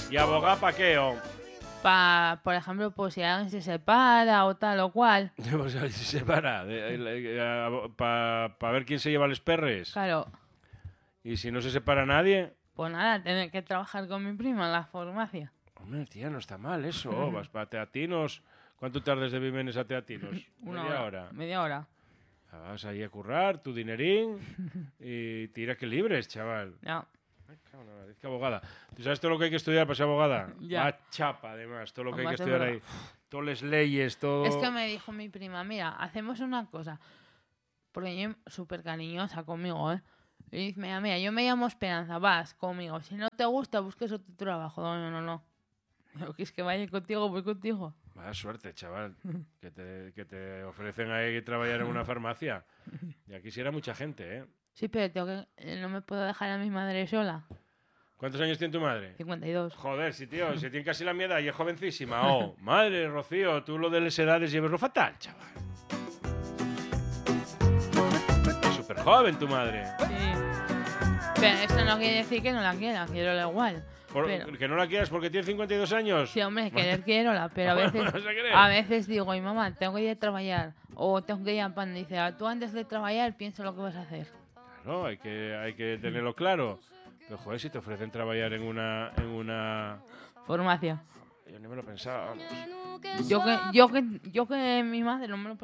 ¿Y abogá pa' qué, o? Por ejemplo, pues si alguien se separa o tal o cual. O sea, si se para. Para ver quién se lleva los perres. Claro, Y si no se separa nadie. pues nada, tener que trabajar con mi prima en la farmacia. Hombre, tía, no está mal eso. Vas para Teatinos. ¿Cuánto tardes de Vimenes a Teatinos? ¿Media hora? Media hora. Vas ahí a currar tu dinerín y tira que libres, chaval. Ya. Ay, cabrón, qué abogada. ¿Tú sabes todo lo que hay que estudiar para ser abogada? Ya. Va chapa, además, todo lo que hay que Además, es estudiar verdad. ahí. Todas las leyes, todo... Es que me dijo mi prima, mira, hacemos una cosa. Porque ella es súper cariñosa conmigo, ¿eh? Y dice, mira, yo me llamo Esperanza, vas conmigo. Si no te gusta, busques otro trabajo. No. Digo, que es que vaya contigo, voy contigo. Mala suerte, chaval. que te ofrecen ahí trabajar en una farmacia. Ya quisiera mucha gente, ¿eh? Sí, pero no me puedo dejar a mi madre sola. ¿Cuántos años tiene tu madre? 52. Joder, sí, tío, si tiene casi la mi edad y es jovencísima. Oh, madre, Rocío, tú lo de las edades llevas lo fatal, chaval. Es súper joven tu madre. Sí. Pero eso no quiere decir que no la quiero la igual. Pero, ¿Que no la quieras porque tiene 52 años? sí, hombre, querer quiero la, pero a veces digo, y mamá, tengo que ir a trabajar. O tengo que ir a pan. Dice, tú antes de trabajar piensa lo que vas a hacer. Claro, hay que tenerlo claro. Pero, joder, si te ofrecen trabajar en una... Farmacia. Yo ni me lo pensaba, vamos. Yo que mi madre no me lo